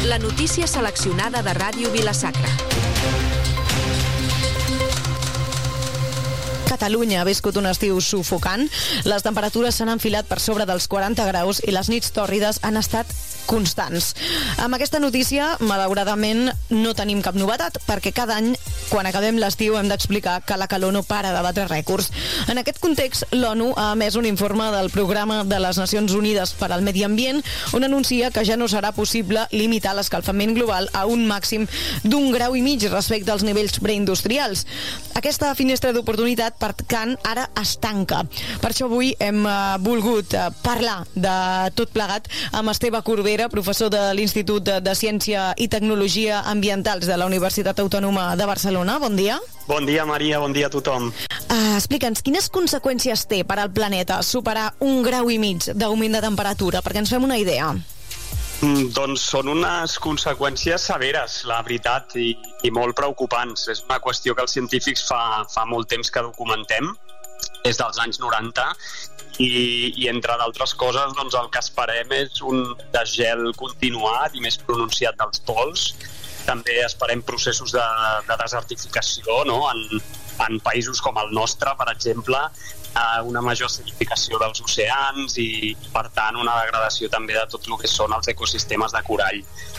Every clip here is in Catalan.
La notícia seleccionada de Ràdio Vila-sacra. Catalunya ha viscut un estiu sufocant. Les temperatures s'han enfilat per sobre dels 40 graus i les nits tòrrides han estat constants. Amb aquesta notícia, malauradament, no tenim cap novetat, perquè cada any, quan acabem l'estiu, hem d'explicar que la calor no para de batre rècords. En aquest context, l'ONU ha emès un informe del Programa de les Nacions Unides per al Medi Ambient, on anuncia que ja no serà possible limitar l'escalfament global a un màxim d'1,5 graus respecte als nivells preindustrials. Aquesta finestra d'oportunitat, per tant, ara es tanca. Per això avui hem volgut parlar de tot plegat amb Esteve Corbera, professor de l'Institut de Ciència i Tecnologia Ambientals de la Universitat Autònoma de Barcelona. Bon dia. Bon dia, Maria. Bon dia a tothom. Explica'ns, quines conseqüències té per al planeta superar 1,5 graus d'augment de temperatura? Perquè ens fem una idea. Doncs són unes conseqüències severes, la veritat, i molt preocupants. És una qüestió que els científics fa molt temps que documentem, des dels anys 90, i entre d'altres coses, doncs, el que esperem és un desgel continuat i més pronunciat dels pols. També esperem processos de desertificació, no? En països com el nostre, per exemple, una major acidificació dels oceans i, per tant, una degradació també de tot el que són els ecosistemes de corall.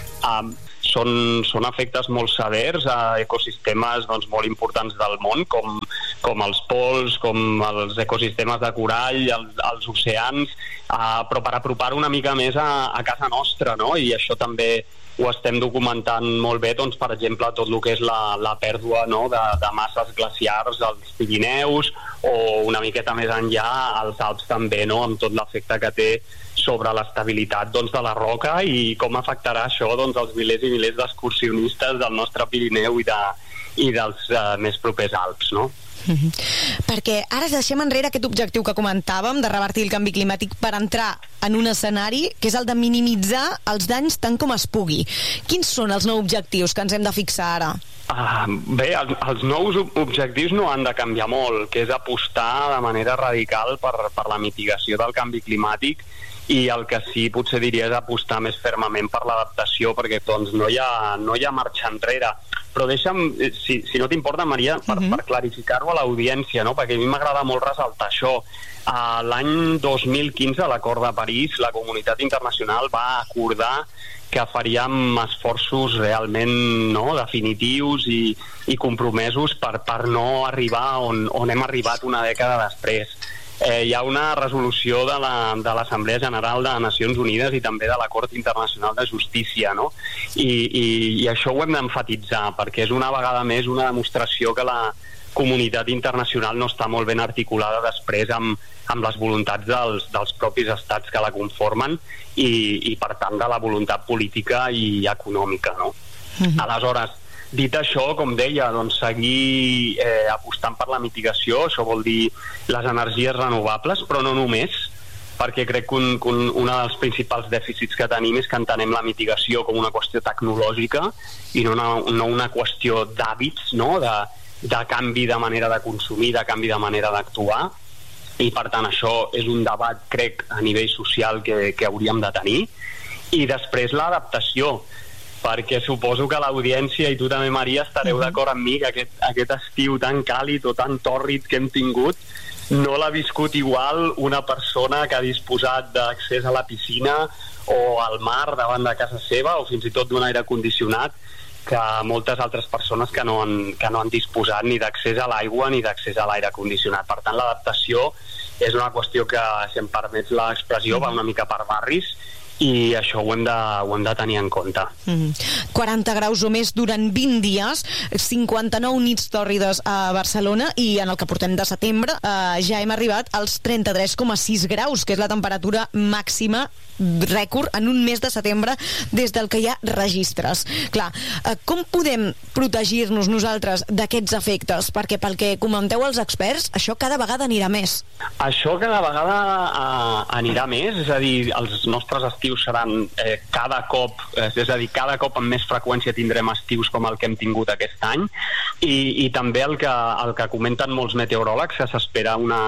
Són efectes molt severs a ecosistemes molt importants del món, com els pols, com els ecosistemes de corall, els oceans, però per apropar una mica més a casa nostra, no? I això també ho estem documentant molt bé, doncs, per exemple, tot el que és la pèrdua, no, de masses glaciars als Pirineus, o una miqueta més enllà als Alps també, no, amb tot l'efecte que té sobre l'estabilitat, doncs, de la roca i com afectarà això, doncs, els milers i milers d'excursionistes del nostre Pirineu i dels més propers Alps, no? Perquè ara deixem enrere aquest objectiu que comentàvem de revertir el canvi climàtic per entrar en un escenari que és el de minimitzar els danys tant com es pugui. Quins són els nous objectius que ens hem de fixar ara? Bé, els nous objectius no han de canviar molt, que és apostar de manera radical per la mitigació del canvi climàtic, i el que sí potser diria és apostar més fermament per l'adaptació, perquè doncs, no hi ha marxa enrere. Però deixa'm, si no t'importa, Maria, per clarificar-ho a l'audiència, no? Perquè a mi m'agrada molt ressaltar això. L'any 2015, a l'Acord de París, la comunitat internacional va acordar que faríem esforços realment, no, definitius i compromesos per no arribar on hem arribat una dècada després. Hi ha una resolució de l'Assemblea General de Nacions Unides i també de la Cort Internacional de Justícia, no? I això ho hem d'emfatitzar, perquè és una vegada més una demostració que la comunitat internacional no està molt ben articulada després amb les voluntats dels propis estats que la conformen i per tant, de la voluntat política i econòmica, no? Aleshores, dit això, com deia, doncs seguir apostant per la mitigació, això vol dir les energies renovables, però no només, perquè crec que un dels principals dèficits que tenim és que entenem la mitigació com una qüestió tecnològica i no una qüestió d'hàbits, no? De canvi de manera de consumir, de canvi de manera d'actuar, i per tant això és un debat, crec, a nivell social que hauríem de tenir. I després l'adaptació, perquè suposo que l'audiència i tu també, Maria, estareu d'acord amb mi que aquest estiu tan càlid o tan tòrrid que hem tingut no l'ha viscut igual una persona que ha disposat d'accés a la piscina o al mar davant de casa seva o fins i tot d'un aire condicionat que moltes altres persones que no han disposat ni d'accés a l'aigua ni d'accés a l'aire condicionat. Per tant, l'adaptació és una qüestió que, si em permets l'expressió, va una mica per barris, i això ho hem de tenir en compte. 40 graus o més durant 20 dies, 59 nits tòrrides a Barcelona, i en el que portem de setembre ja hem arribat als 33,6 graus, que és la temperatura màxima rècord en un mes de setembre des del que hi ha registres. Clar, com podem protegir-nos nosaltres d'aquests efectes? Perquè pel que comenteu els experts, això cada vegada anirà més. Això cada vegada anirà més, és a dir, els nostres estius seran cada cop amb més freqüència tindrem estius com el que hem tingut aquest any, i també el que comenten molts meteoròlegs, que s'espera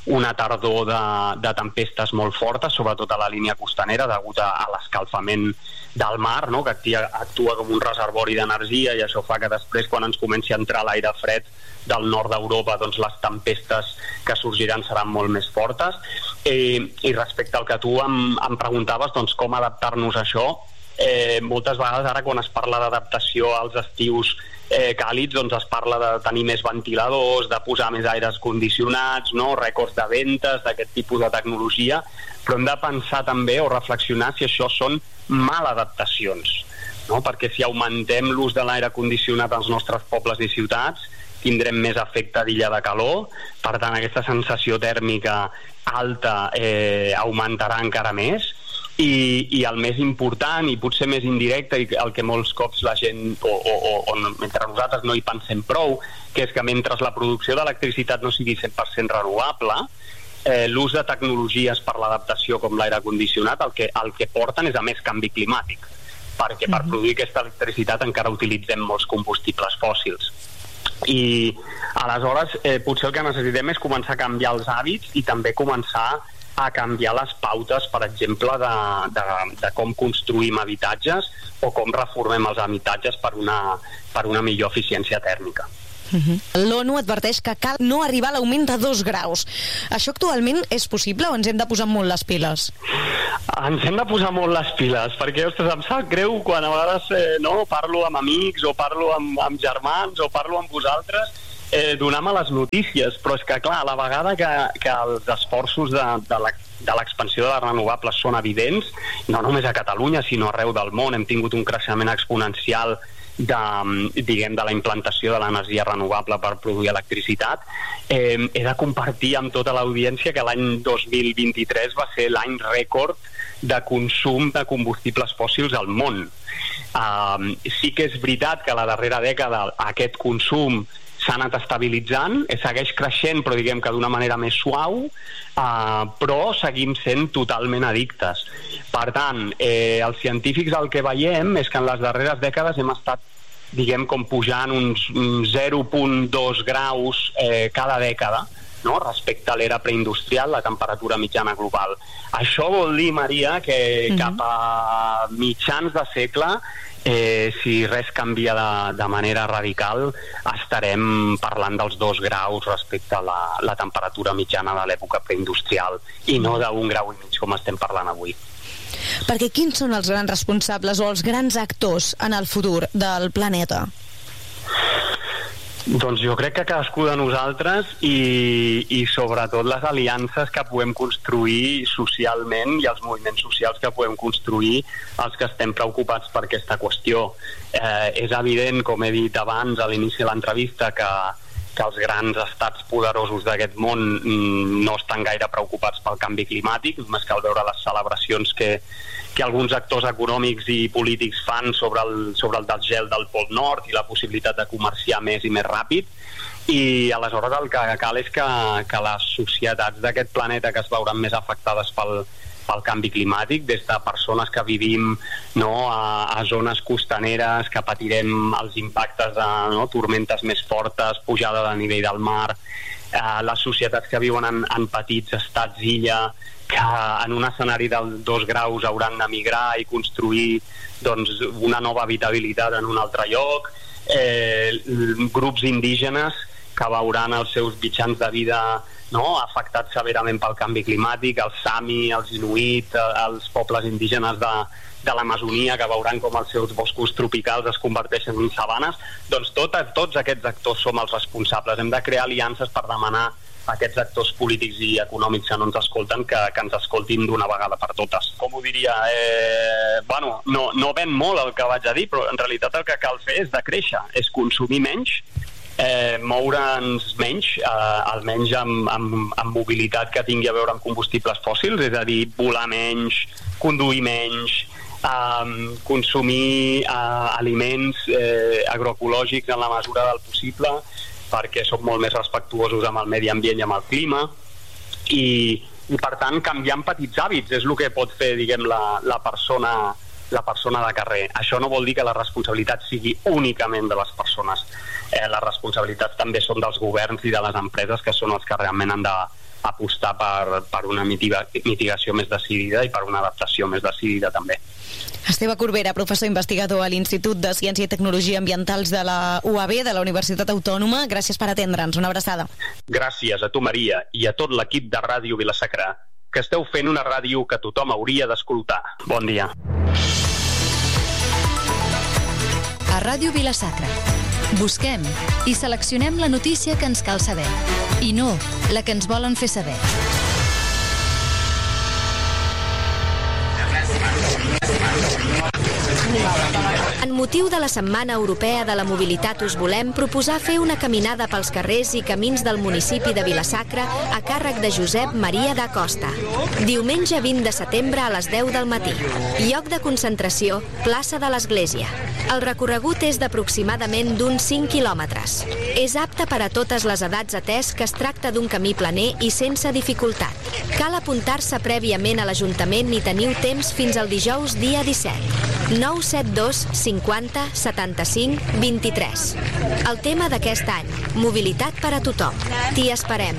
una tardor de tempestes molt fortes, sobretot a la línia costanera, degut a l'escalfament del mar, no? Que actua com un reservori d'energia, i això fa que després, quan ens comenci a entrar l'aire fred del nord d'Europa, doncs les tempestes que sorgiran seran molt més fortes. I respecte al que tu em preguntaves, doncs com adaptar-nos a això, moltes vegades ara quan es parla d'adaptació als estius càlids, doncs es parla de tenir més ventiladors, de posar més aires condicionats, no? Rècords de ventes, d'aquest tipus de tecnologia, però hem de pensar també o reflexionar si això són maladaptacions, no? Perquè si augmentem l'ús de l'aire condicionat als nostres pobles i ciutats, tindrem més efecte d'illa de calor, per tant aquesta sensació tèrmica alta augmentarà encara més. I el més important i potser més indirecte, i el que molts cops la gent o entre nosaltres no hi pensem prou, que és que mentre la producció d'electricitat no sigui 100% renovable, l'ús de tecnologies per l'adaptació com l'aire condicionat el que porten és a més canvi climàtic, perquè per produir aquesta electricitat encara utilitzem molts combustibles fòssils. I aleshores potser el que necessitem és començar a canviar els hàbits i també començar a canviar les pautes, per exemple, de com construïm habitatges o com reformem els habitatges per una millor eficiència tèrmica. L'ONU adverteix que cal no arribar a l'augment de 2 graus. Això actualment és possible o ens hem de posar molt les piles? Ens hem de posar molt les piles, perquè ostres, em sap greu quan a vegades parlo amb amics o parlo amb germans o parlo amb vosaltres, donar males notícies, però és que clar, a la vegada que els esforços de l'expansió de les renovables són evidents, no només a Catalunya sinó arreu del món, hem tingut un creixement exponencial de la implantació de l'energia renovable per produir electricitat. He de compartir amb tota l'audiència que l'any 2023 va ser l'any rècord de consum de combustibles fòssils al món. Sí que és veritat que a la darrera dècada aquest consum s'ha anat estabilitzant, segueix creixent però diguem que d'una manera més suau, però seguim sent totalment addictes. Per tant, els científics el que veiem és que en les darreres dècades hem estat, diguem, com pujant uns 0,2 graus cada dècada, no? Respecte a l'era preindustrial, la temperatura mitjana global. Això vol dir, Maria, que cap a mitjans de segle, si res canvia de manera radical, estarem parlant dels 2 graus respecte a la temperatura mitjana de l'època preindustrial i no d'1,5 graus com estem parlant avui. Perquè quins són els grans responsables o els grans actors en el futur del planeta? Doncs jo crec que cadascú de nosaltres i sobretot les aliances que podem construir socialment i els moviments socials que podem construir els que estem preocupats per aquesta qüestió. És evident, com he dit abans a l'inici de l'entrevista, que els grans estats poderosos d'aquest món no estan gaire preocupats pel canvi climàtic, només cal veure les celebracions que alguns actors econòmics i polítics fan sobre el desgel del Pol Nord i la possibilitat de comerciar més i més ràpid. I aleshores el que cal és que les societats d'aquest planeta que es veuran més afectades pel canvi climàtic, des de persones que vivim a zones costaneres, que patirem els impactes de tormentes més fortes, pujada de nivell del mar, les societats que viuen en petits estats-illa, que en un escenari dels 2 graus hauran de migrar i construir una nova habitabilitat en un altre lloc, grups indígenes que veuran els seus mitjans de vida afectats severament pel canvi climàtic, els Sami, els Inuit, els pobles indígenes de l'Amazonia, que veuran com els seus boscos tropicals es converteixen en sabanes. Doncs tots aquests actors som els responsables. Hem de crear aliances per demanar a aquests actors polítics i econòmics que no ens escolten que ens escoltin d'una vegada per totes. Com ho diria? No ven molt el que vaig a dir, però en realitat el que cal fer és decréixer, és consumir menys, moure'ns menys, almenys amb mobilitat que tingui a veure amb combustibles fòssils, és a dir, volar menys, conduir menys, consumir aliments agroecològics en la mesura del possible, perquè som molt més respectuosos amb el medi ambient i amb el clima, i per tant canviant petits hàbits és el que pot fer, diguem, la persona de carrer. Això no vol dir que la responsabilitat sigui únicament de les persones. Les responsabilitats també són dels governs i de les empreses, que són els que realment han apostar per una mitigació més decidida i per una adaptació més decidida també. Esteve Corbera, professor investigador a l'Institut de Ciència i Tecnologia Ambientals de la UAB, de la Universitat Autònoma. Gràcies per atendre'ns. Una abraçada. Gràcies a tu, Maria, i a tot l'equip de Ràdio Vila-sacra, que esteu fent una ràdio que tothom hauria d'escoltar. Bon dia. A Ràdio Vila-sacra busquem i seleccionem la notícia que ens cal saber i no la que ens volen fer saber. En motiu de la Setmana Europea de la Mobilitat us volem proposar fer una caminada pels carrers i camins del municipi de Vila-sacra a càrrec de Josep Maria da Costa. Diumenge 20 de setembre a les 10 del matí. Lloc de concentració, plaça de l'Església. El recorregut és d'aproximadament d'uns 5 quilòmetres. És apte per a totes les edats, atès que es tracta d'un camí planer i sense dificultat. Cal apuntar-se prèviament a l'Ajuntament i teniu temps fins al dijous dia 17. 972 50 75 23. El tema d'aquest any, mobilitat per a tothom. T'hi esperem.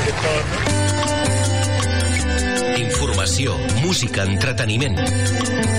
Informació, música, entreteniment.